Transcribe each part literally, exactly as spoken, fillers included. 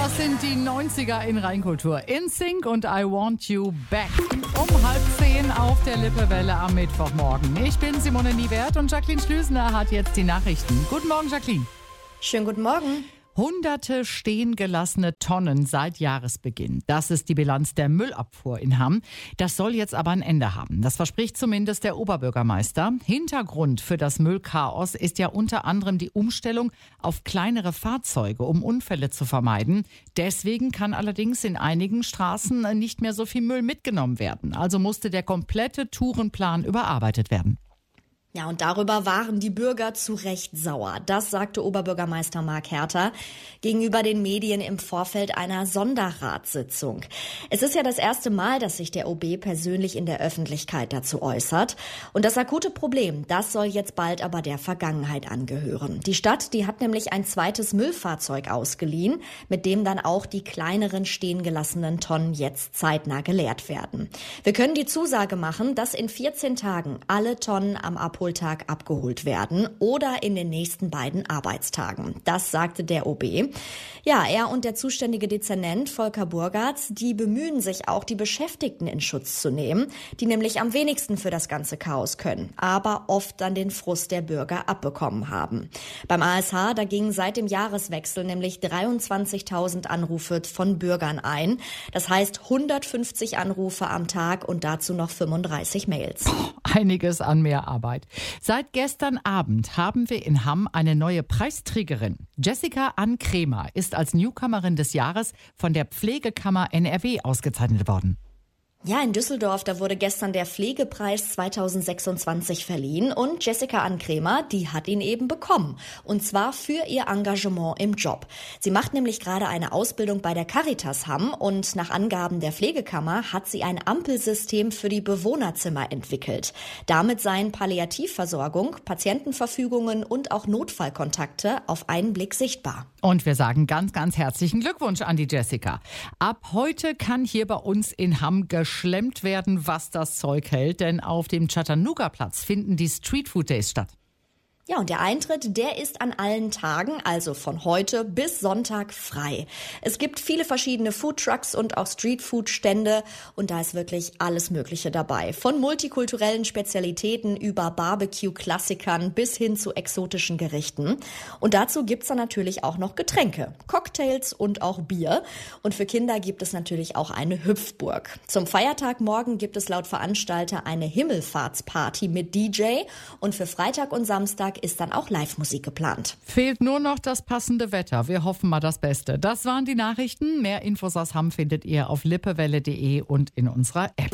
Das sind die neunziger in Rheinkultur. In Sync und I Want You Back. Um halb zehn auf der Lippewelle am Mittwochmorgen. Ich bin Simone Niewert und Jacqueline Schlüsener hat jetzt die Nachrichten. Guten Morgen, Jacqueline. Schönen guten Morgen. Hunderte stehen gelassene Tonnen seit Jahresbeginn. Das ist die Bilanz der Müllabfuhr in Hamm. Das soll jetzt aber ein Ende haben. Das verspricht zumindest der Oberbürgermeister. Hintergrund für das Müllchaos ist ja unter anderem die Umstellung auf kleinere Fahrzeuge, um Unfälle zu vermeiden. Deswegen kann allerdings in einigen Straßen nicht mehr so viel Müll mitgenommen werden. Also musste der komplette Tourenplan überarbeitet werden. Ja, und darüber waren die Bürger zu Recht sauer. Das sagte Oberbürgermeister Marc Herter gegenüber den Medien im Vorfeld einer Sonderratssitzung. Es ist ja das erste Mal, dass sich der O B persönlich in der Öffentlichkeit dazu äußert. Und das akute Problem, das soll jetzt bald aber der Vergangenheit angehören. Die Stadt, die hat nämlich ein zweites Müllfahrzeug ausgeliehen, mit dem dann auch die kleineren stehen gelassenen Tonnen jetzt zeitnah geleert werden. Wir können die Zusage machen, dass in vierzehn Tagen alle Tonnen am Abholtag abgeholt werden oder in den nächsten beiden Arbeitstagen. Das sagte der O B. Ja, er und der zuständige Dezernent Volker Burgartz, die bemühen sich auch, die Beschäftigten in Schutz zu nehmen, die nämlich am wenigsten für das ganze Chaos können, aber oft dann den Frust der Bürger abbekommen haben. Beim A S H, da gingen seit dem Jahreswechsel nämlich dreiundzwanzigtausend Anrufe von Bürgern ein. Das heißt hundertfünfzig Anrufe am Tag und dazu noch fünfunddreißig Mails. Einiges an mehr Arbeit. Seit gestern Abend haben wir in Hamm eine neue Preisträgerin. Jessica Ann Kremer ist als Newcomerin des Jahres von der Pflegekammer N R W ausgezeichnet worden. Ja, in Düsseldorf, da wurde gestern der Pflegepreis zweitausendsechsundzwanzig verliehen und Jessica Ann Kremer, die hat ihn eben bekommen. Und zwar für ihr Engagement im Job. Sie macht nämlich gerade eine Ausbildung bei der Caritas Hamm und nach Angaben der Pflegekammer hat sie ein Ampelsystem für die Bewohnerzimmer entwickelt. Damit seien Palliativversorgung, Patientenverfügungen und auch Notfallkontakte auf einen Blick sichtbar. Und wir sagen ganz, ganz herzlichen Glückwunsch an die Jessica. Ab heute kann hier bei uns in Hamm geschlemmt werden, was das Zeug hält, denn auf dem Chattanooga-Platz finden die Street Food Days statt. Ja, und der Eintritt, der ist an allen Tagen, also von heute bis Sonntag frei. Es gibt viele verschiedene Foodtrucks und auch Streetfood-Stände und da ist wirklich alles Mögliche dabei. Von multikulturellen Spezialitäten über Barbecue-Klassikern bis hin zu exotischen Gerichten. Und dazu gibt's dann natürlich auch noch Getränke, Cocktails und auch Bier. Und für Kinder gibt es natürlich auch eine Hüpfburg. Zum Feiertag morgen gibt es laut Veranstalter eine Himmelfahrtsparty mit D J und für Freitag und Samstag ist dann auch Live-Musik geplant. Fehlt nur noch das passende Wetter. Wir hoffen mal das Beste. Das waren die Nachrichten. Mehr Infos aus Hamm findet ihr auf lippewelle punkt de und in unserer App.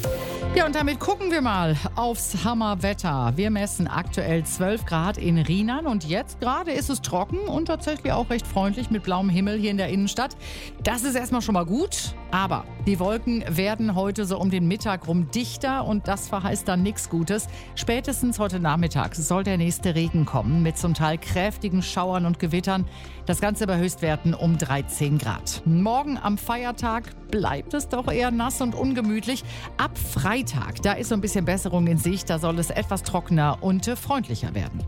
Ja, und damit gucken wir mal aufs Hammerwetter. Wir messen aktuell zwölf Grad in Rheinland und jetzt gerade ist es trocken und tatsächlich auch recht freundlich mit blauem Himmel hier in der Innenstadt. Das ist erstmal schon mal gut, aber die Wolken werden heute so um den Mittag rum dichter und das verheißt dann nichts Gutes. Spätestens heute Nachmittag soll der nächste Regen kommen mit zum Teil kräftigen Schauern und Gewittern. Das Ganze bei Höchstwerten um dreizehn Grad. Morgen am Feiertag bleibt es doch eher nass und ungemütlich. Ab Freitag, da ist so ein bisschen Besserung in Sicht. Da soll es etwas trockener und freundlicher werden.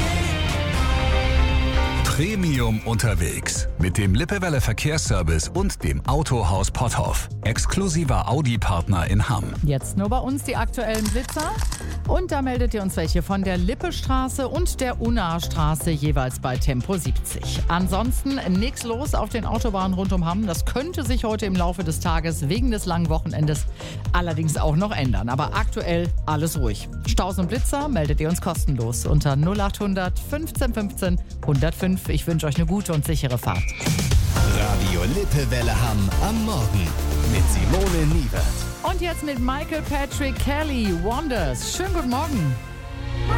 Premium unterwegs mit dem Lippewelle Verkehrsservice und dem Autohaus Potthoff. Exklusiver Audi-Partner in Hamm. Jetzt nur bei uns die aktuellen Blitzer. Und da meldet ihr uns welche von der Lippestraße und der Unnastraße jeweils bei Tempo siebzig. Ansonsten nichts los auf den Autobahnen rund um Hamm. Das könnte sich heute im Laufe des Tages wegen des langen Wochenendes allerdings auch noch ändern. Aber aktuell alles ruhig. Staus und Blitzer meldet ihr uns kostenlos unter null achthundert fünfzehn fünfzehn hundertfünf. Ich wünsche euch eine gute und sichere Fahrt. Radio Lippewelle Hamm am Morgen mit Simone Niewert. Und jetzt mit Michael Patrick Kelly, Wonders. Schönen guten Morgen.